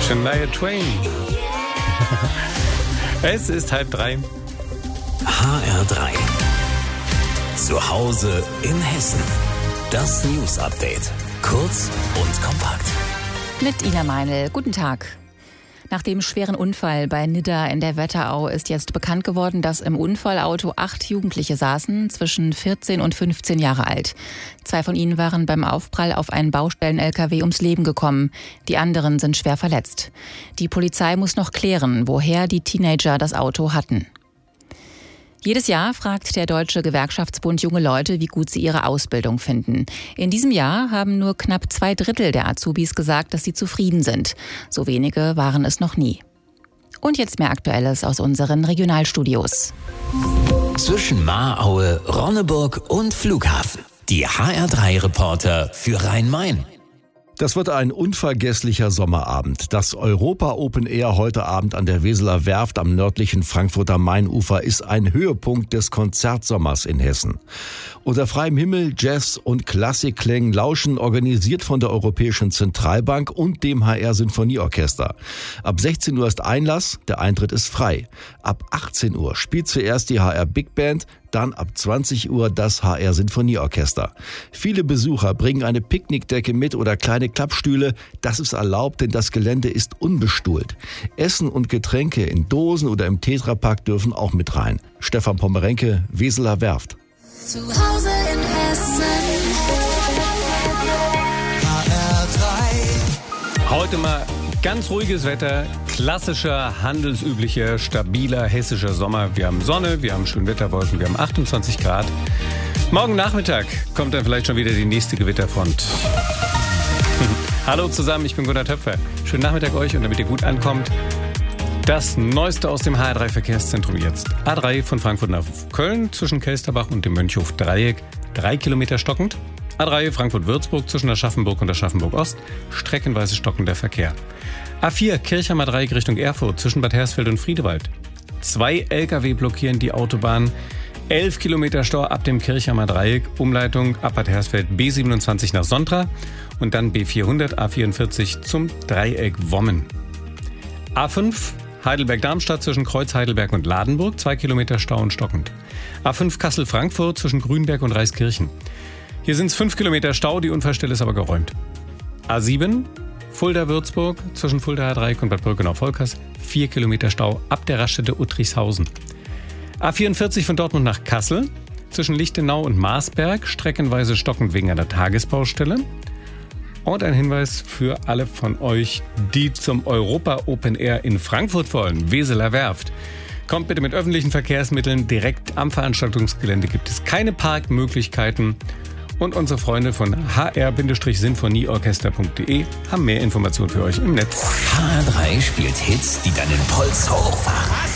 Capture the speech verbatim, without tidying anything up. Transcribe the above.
Shania Twain. Es ist halb drei. H R drei. Zu Hause in Hessen. Das News Update. Kurz und kompakt. Mit Ina Meinl. Guten Tag. Nach dem schweren Unfall bei Nidda in der Wetterau ist jetzt bekannt geworden, dass im Unfallauto acht Jugendliche saßen, zwischen vierzehn und fünfzehn Jahre alt. Zwei von ihnen waren beim Aufprall auf einen Baustellen-L K W ums Leben gekommen. Die anderen sind schwer verletzt. Die Polizei muss noch klären, woher die Teenager das Auto hatten. Jedes Jahr fragt der Deutsche Gewerkschaftsbund junge Leute, wie gut sie ihre Ausbildung finden. In diesem Jahr haben nur knapp zwei Drittel der Azubis gesagt, dass sie zufrieden sind. So wenige waren es noch nie. Und jetzt mehr Aktuelles aus unseren Regionalstudios. Zwischen Mahraue, Ronneburg und Flughafen. Die H R drei Reporter für Rhein-Main. Das wird ein unvergesslicher Sommerabend. Das Europa Open Air heute Abend an der Weseler Werft am nördlichen Frankfurter Mainufer ist ein Höhepunkt des Konzertsommers in Hessen. Unter freiem Himmel, Jazz und Klassikklängen lauschen, organisiert von der Europäischen Zentralbank und dem H R Sinfonieorchester. Ab sechzehn Uhr ist Einlass, der Eintritt ist frei. Ab achtzehn Uhr spielt zuerst die H R Big Band, dann ab zwanzig Uhr das H R Sinfonieorchester. Viele Besucher bringen eine Picknickdecke mit oder kleine Klappstühle. Das ist erlaubt, denn das Gelände ist unbestuhlt. Essen und Getränke in Dosen oder im Tetrapack dürfen auch mit rein. Stefan Pommerenke, Weseler Werft. Zu Hause in Hessen. H R drei. Heute mal ganz ruhiges Wetter, klassischer, handelsüblicher, stabiler hessischer Sommer. Wir haben Sonne, wir haben Schönwetterwolken, wir haben achtundzwanzig Grad. Morgen Nachmittag kommt dann vielleicht schon wieder die nächste Gewitterfront. Hallo zusammen, ich bin Gunnar Töpfer. Schönen Nachmittag euch und damit ihr gut ankommt. Das Neueste aus dem H R drei Verkehrszentrum jetzt. A drei von Frankfurt nach Köln zwischen Kelsterbach und dem Mönchhof-Dreieck. Drei Kilometer stockend. A drei Frankfurt-Würzburg zwischen Aschaffenburg und Aschaffenburg-Ost. Streckenweise stockender Verkehr. A vier Kirchheimer Dreieck Richtung Erfurt zwischen Bad Hersfeld und Friedewald. Zwei L K W blockieren die Autobahn. Elf Kilometer Stau ab dem Kirchheimer Dreieck. Umleitung ab Bad Hersfeld B siebenundzwanzig nach Sontra. Und dann B vierhundert A vierundvierzig zum Dreieck Wommen. A fünf Heidelberg-Darmstadt zwischen Kreuz Heidelberg und Ladenburg, zwei Kilometer Stau und stockend. A fünf Kassel-Frankfurt zwischen Grünberg und Reiskirchen. Hier sind es fünf Kilometer Stau, die Unfallstelle ist aber geräumt. A sieben Fulda-Würzburg zwischen Fulda-Dreieck und Bad Birkenau-Volkers, vier Kilometer Stau ab der Raststätte Uttrichshausen. A vierundvierzig von Dortmund nach Kassel zwischen Lichtenau und Marsberg, streckenweise stockend wegen einer Tagesbaustelle. Und ein Hinweis für alle von euch, die zum Europa Open Air in Frankfurt wollen, Weseler Werft. Kommt bitte mit öffentlichen Verkehrsmitteln, direkt am Veranstaltungsgelände gibt es keine Parkmöglichkeiten. Und unsere Freunde von h r Sinfonieorchester punkt de haben mehr Informationen für euch im Netz. H R drei spielt Hits, die deinen Puls hochfahren.